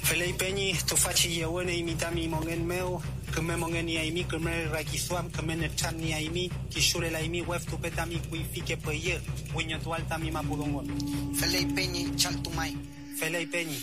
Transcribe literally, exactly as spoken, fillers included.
Felei penyi tu fachi yewene imitami mongen meu, kume mongen yaimi kume rakiswam kume netani yaimi, kishule la imi wef tu petami kuifike peye, winyo tu alta mi mapudongo. Felei penyi chaltumai. Felei penyi.